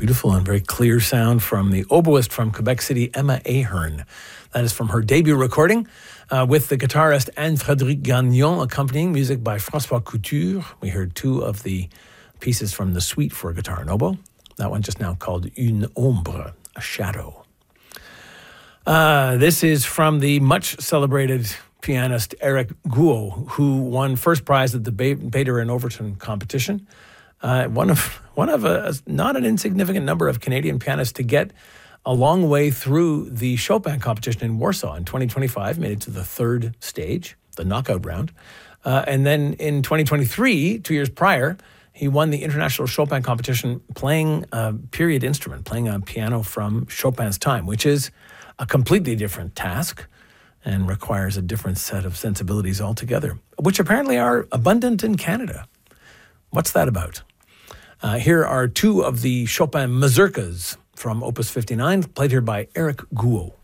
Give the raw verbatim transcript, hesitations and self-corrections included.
beautiful and very clear sound from the oboist from Quebec City, Emma Ahern. That is from her debut recording uh, with the guitarist Anne-Frédérique Gagnon, accompanying music by François Couture. We heard two of the pieces from the suite for guitar and oboe. That one just now called Une Ombre, a shadow. Uh, this is from the much celebrated pianist Eric Guo, who won first prize at the Bader and Overton competition. Uh, one of one of a not an insignificant number of Canadian pianists to get a long way through the Chopin competition in Warsaw in twenty twenty-five, made it to the third stage, the knockout round. Uh, and then in twenty twenty-three, two years prior, he won the International Chopin competition playing a period instrument, playing a piano from Chopin's time, which is a completely different task and requires a different set of sensibilities altogether, which apparently are abundant in Canada. What's that about? Uh, here are two of the Chopin mazurkas from Opus fifty-nine, played here by Eric Guo.